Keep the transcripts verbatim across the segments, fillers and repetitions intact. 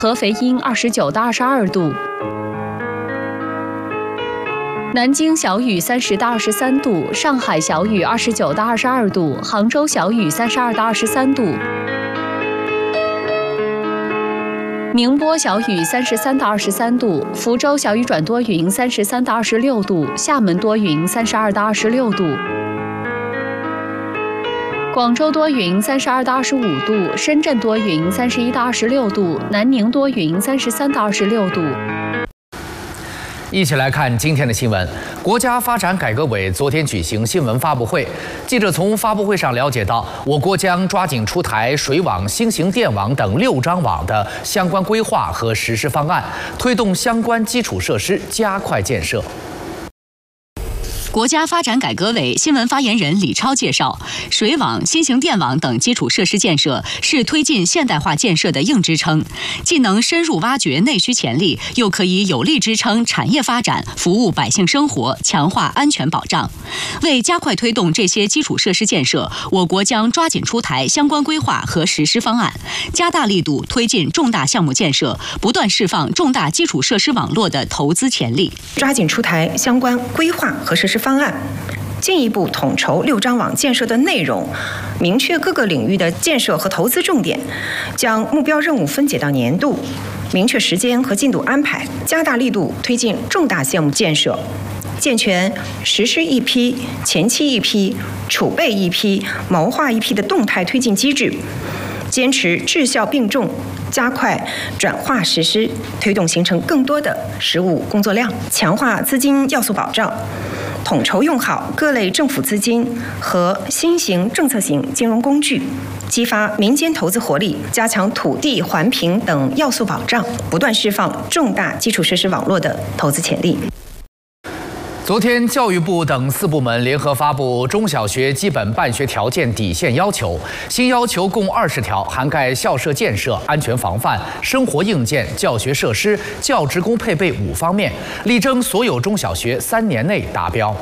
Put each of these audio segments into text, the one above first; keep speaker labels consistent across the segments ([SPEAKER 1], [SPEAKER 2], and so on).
[SPEAKER 1] 合肥阴二十九到二十二度。 南京小雨三十到二十三度，上海小雨二十九到二十二度，杭州小雨三十二到二十三度，宁波小雨三十三到二十三度，福州小雨转多云三十三到二十六度，厦门多云三十二到二十六度，广州多云三十二到二十五度，深圳多云三十一到二十六度，南宁多云三十三到二十六度。
[SPEAKER 2] 一起来看今天的新闻。国家发展改革委昨天举行新闻发布会，记者从发布会上了解到，我国将抓紧出台水网、新型电网等六张网的相关规划和实施方案，推动相关基础设施加快建设。
[SPEAKER 3] 国家发展改革委新闻发言人李超介绍，水网、新型电网等基础设施建设是推进现代化建设的硬支撑，既能深入挖掘内需潜力，又可以有力支撑产业发展，服务百姓生活，强化安全保障。为加快推动这些基础设施建设，我国将抓紧出台相关规划和实施方案，加大力度推进重大项目建设，不断释放重大基础设施网络的投资潜力。
[SPEAKER 4] 抓紧出台相关规划和实施方案，进一步统筹六张网建设的内容，明确各个领域的建设和投资重点，将目标任务分解到年度，明确时间和进度安排，加大力度推进重大项目建设，健全实施一批、前期一批、储备一批、谋划一批的动态推进机制，坚持质效并重，加快转化实施，推动形成更多的实务工作量，强化资金要素保障，统筹用好各类政府资金和新型政策型金融工具，激发民间投资活力，加强土地环评等要素保障，不断释放重大基础设施网络的投资潜力。
[SPEAKER 2] 昨天，教育部等四部门联合发布中小学基本办学条件底线要求，新要求共二十条，涵盖校舍建设、安全防范、生活硬件、教学设施、教职工配备五方面，力争所有中小学三年内达标。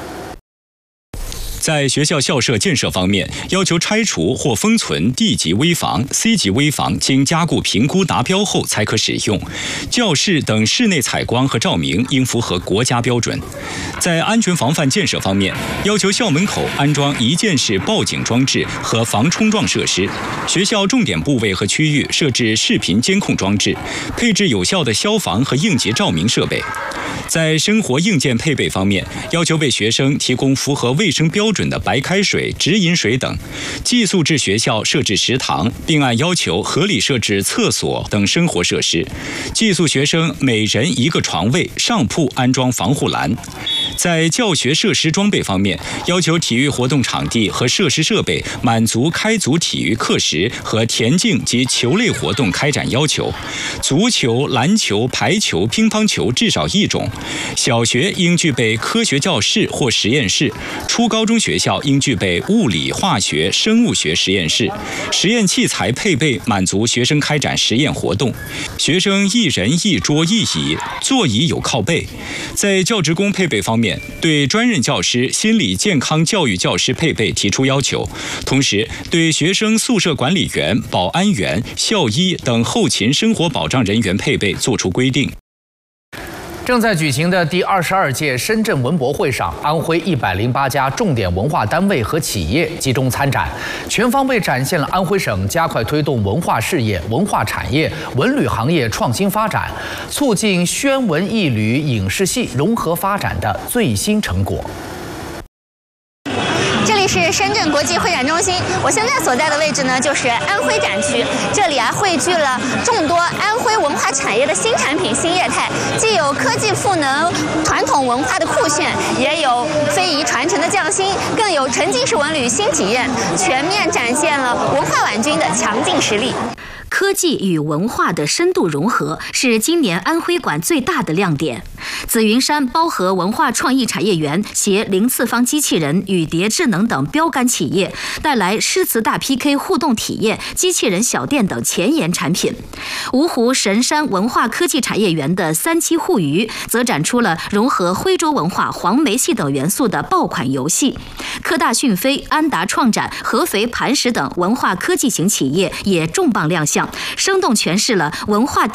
[SPEAKER 5] 在学校校舍建设方面，要求拆除或封存 D 级危房、C 级危房，经加固评估达标后才可使用。教室等室内采光和照明应符合国家标准。在安全防范建设方面，要求校门口安装一键式报警装置和防冲撞设施，学校重点部位和区域设置视频监控装置，配置有效的消防和应急照明设备。 在生活硬件配备方面，要求为学生提供符合卫生标准的白开水、直饮水等，寄宿制学校设置食堂，并按要求合理设置厕所等生活设施。寄宿学生每人一个床位，上铺安装防护栏。在教学设施装备方面，要求体育活动场地和设施设备满足开足体育课时和田径及球类活动开展要求，足球、篮球、排球、乒乓球至少一种。 小学应具备科学教室或实验室，初高中学校应具备物理、化学、生物学实验室，实验器材配备满足学生开展实验活动。学生一人一桌一椅，座椅有靠背。在教职工配备方面，对专任教师、心理健康教育教师配备提出要求，同时对学生宿舍管理员、保安员、校医等后勤生活保障人员配备作出规定。
[SPEAKER 2] 正在举行的第二十二届深圳文博会上，安徽一百零八家重点文化单位和企业集中参展，全方位展现了安徽省加快推动文化事业、文化产业、文旅行业创新发展，促进宣文艺旅影视系融合发展的最新成果。
[SPEAKER 6] 这里是深圳国际会展中心，我现在所在的位置呢，就是安徽展区。这里啊，汇聚了众多安徽文化产业的新产品、新业态，既有科技赋能传统文化的酷炫，也有非遗传承的匠心，更有沉浸式文旅新体验，全面展现了文化晚军的强劲实力。
[SPEAKER 7] 科技与文化的深度融合是今年安徽馆最大的亮点。紫云山包河文化创意产业园携零次方机器人、雨蝶智能等标杆企业，带来诗词大 P K 互动体验、机器人小店等前沿产品。芜湖神山文化科技产业园的三七互娱则展出了融合徽州文化、黄梅戏等元素的爆款游戏。科大讯飞、安达创展、合肥磐石等文化科技型企业也重磅亮相。 生动诠释了文化